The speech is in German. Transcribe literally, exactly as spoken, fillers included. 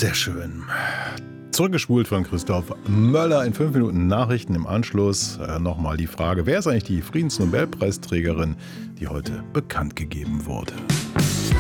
Sehr schön. Zurückgespult von Christoph Möller in fünf Minuten Nachrichten. Im Anschluss äh, nochmal die Frage, wer ist eigentlich die Friedensnobelpreisträgerin, die heute bekannt gegeben wurde.